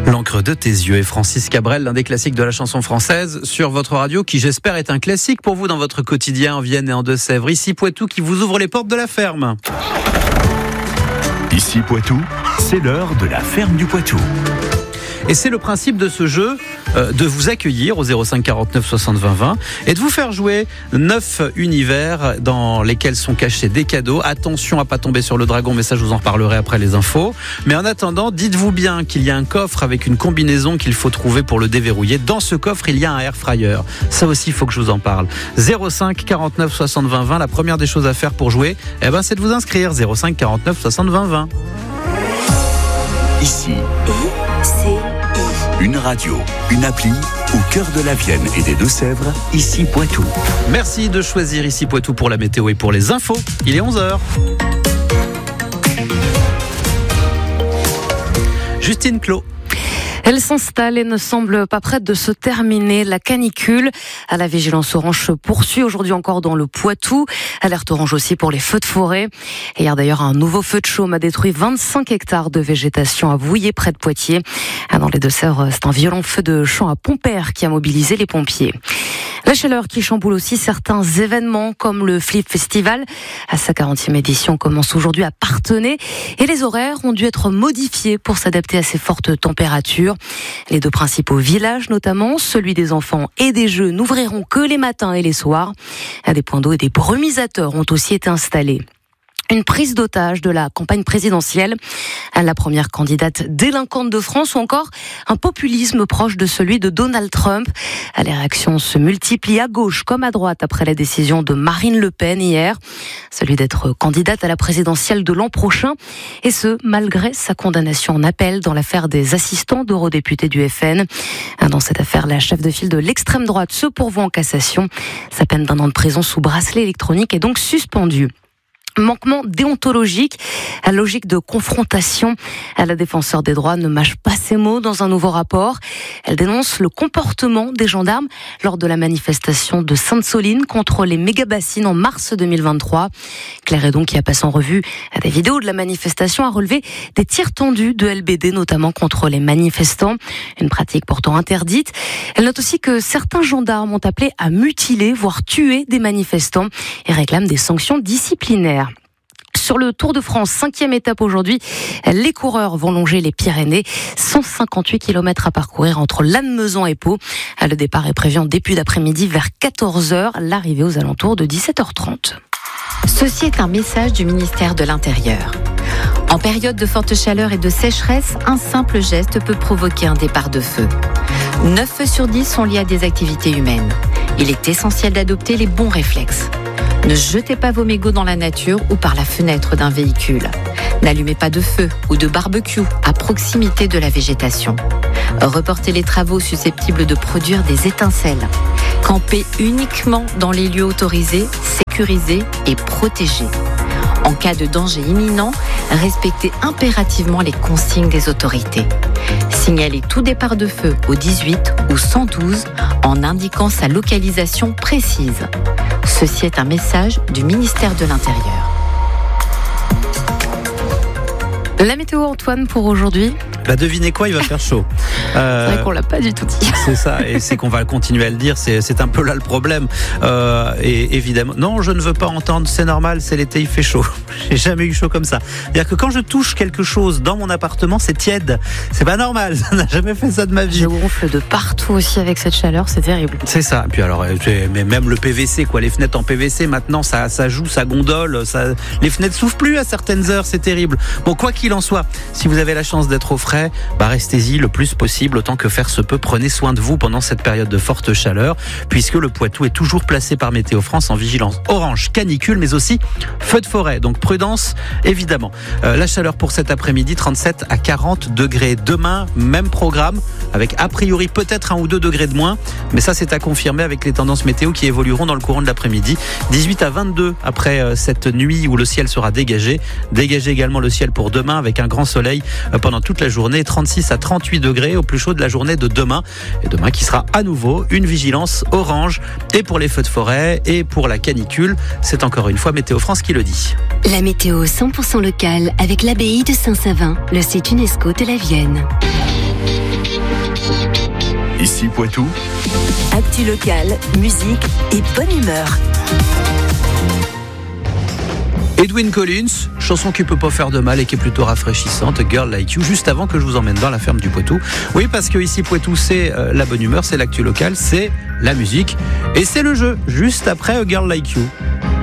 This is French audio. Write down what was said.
L'encre de tes yeux et Francis Cabrel, l'un des classiques de la chanson française sur votre radio qui j'espère est un classique pour vous dans votre quotidien en Vienne et en Deux-Sèvres. Ici Poitou qui vous ouvre les portes de la ferme. Ici Poitou, c'est l'heure de la ferme du Poitou. Et c'est le principe de ce jeu de vous accueillir au 05 49 60 20 20 et de vous faire jouer 9 univers dans lesquels sont cachés des cadeaux. Attention à pas tomber sur le dragon, mais ça je vous en reparlerai après les infos. Mais en attendant, dites-vous bien qu'il y a un coffre avec une combinaison qu'il faut trouver pour le déverrouiller. Dans ce coffre, il y a un air fryer. Ça aussi, il faut que je vous en parle. 05 49 60 20 20, la première des choses à faire pour jouer, c'est de vous inscrire. 05 49 60 20 20. Ici, une radio, une appli au cœur de la Vienne et des Deux-Sèvres, ici Poitou. Merci de choisir ici Poitou pour la météo et pour les infos. Il est 11h. Justine Clos. Elle s'installe et ne semble pas prête de se terminer. La canicule à la vigilance orange se poursuit aujourd'hui encore dans le Poitou. Alerte orange aussi pour les feux de forêt. Et hier d'ailleurs, un nouveau feu de chaume a détruit 25 hectares de végétation à Vouillé près de Poitiers. Dans les Deux-Sèvres, c'est un violent feu de champ à Pompère qui a mobilisé les pompiers. La chaleur qui chamboule aussi certains événements comme le Flip Festival. À sa 40e édition commence aujourd'hui à Parthenay et les horaires ont dû être modifiés pour s'adapter à ces fortes températures. Les deux principaux villages, notamment celui des enfants et des jeux, n'ouvriront que les matins et les soirs. Des points d'eau et des brumisateurs ont aussi été installés. Une prise d'otage de la campagne présidentielle, la première candidate délinquante de France ou encore un populisme proche de celui de Donald Trump. Les réactions se multiplient à gauche comme à droite après la décision de Marine Le Pen hier, celui d'être candidate à la présidentielle de l'an prochain, et ce malgré sa condamnation en appel dans l'affaire des assistants d'eurodéputés du FN. Dans cette affaire, la chef de file de l'extrême droite se pourvoit en cassation. Sa peine d'1 an de prison sous bracelet électronique est donc suspendue. Manquement déontologique, la logique de confrontation. La défenseure des droits ne mâche pas ses mots dans un nouveau rapport. Elle dénonce le comportement des gendarmes lors de la manifestation de Sainte-Soline contre les méga-bassines en mars 2023. Claire Hédon, qui a passé en revue des vidéos de la manifestation, a relevé des tirs tendus de LBD, notamment contre les manifestants. Une pratique pourtant interdite. Elle note aussi que certains gendarmes ont appelé à mutiler, voire tuer des manifestants et réclament des sanctions disciplinaires. Sur le Tour de France, 5e étape aujourd'hui, les coureurs vont longer les Pyrénées. 158 km à parcourir entre Lannemezan et Pau. Le départ est prévu en début d'après-midi vers 14h, l'arrivée aux alentours de 17h30. Ceci est un message du ministère de l'Intérieur. En période de forte chaleur et de sécheresse, un simple geste peut provoquer un départ de feu. 9 feux sur 10 sont liés à des activités humaines. Il est essentiel d'adopter les bons réflexes. Ne jetez pas vos mégots dans la nature ou par la fenêtre d'un véhicule. N'allumez pas de feu ou de barbecue à proximité de la végétation. Reportez les travaux susceptibles de produire des étincelles. Campez uniquement dans les lieux autorisés, sécurisés et protégés. En cas de danger imminent, respectez impérativement les consignes des autorités. Signalez tout départ de feu au 18 ou 112 en indiquant sa localisation précise. Ceci est un message du ministère de l'Intérieur. La météo, Antoine, pour aujourd'hui. Devinez quoi, il va faire chaud. C'est vrai qu'on l'a pas du tout dit. C'est ça, et c'est qu'on va continuer à le dire, c'est un peu là le problème. Et évidemment, non, je ne veux pas entendre, c'est normal, c'est l'été, il fait chaud. J'ai jamais eu chaud comme ça. C'est-à-dire que quand je touche quelque chose dans mon appartement, c'est tiède. C'est pas normal, ça n'a jamais fait ça de ma vie. Je gonfle de partout aussi avec cette chaleur, c'est terrible. C'est ça, et puis alors, mais même le PVC, quoi, les fenêtres en PVC, maintenant, ça joue, ça gondole, les fenêtres s'ouvrent plus à certaines heures, c'est terrible. Bon, quoi qu'il en soit, si vous avez la chance d'être au frais, restez-y le plus possible, autant que faire se peut. Prenez soin de vous pendant cette période de forte chaleur, puisque le Poitou est toujours placé par Météo France en vigilance orange canicule, mais aussi feu de forêt. Donc prudence, évidemment. La chaleur pour cet après-midi, 37 à 40 degrés. Demain, même programme, avec a priori peut-être 1 ou 2 degrés de moins, mais ça c'est à confirmer avec les tendances météo qui évolueront dans le courant de l'après-midi. 18 à 22 après cette nuit où le ciel sera dégagé. Dégagé également le ciel pour demain avec un grand soleil pendant toute la journée. 36 à 38 degrés au plus chaud de la journée de demain. Et demain qui sera à nouveau une vigilance orange et pour les feux de forêt et pour la canicule. C'est encore une fois Météo France qui le dit. La météo 100% locale avec l'abbaye de Saint-Savin, le site UNESCO de la Vienne. Ici Poitou, Actu locale, musique et bonne humeur. Edwyn Collins, chanson qui peut pas faire de mal et qui est plutôt rafraîchissante, Girl Like You, juste avant que je vous emmène dans la ferme du Poitou. Oui, parce que ici Poitou, c'est la bonne humeur, c'est l'actu locale, c'est la musique et c'est le jeu, juste après Girl Like You.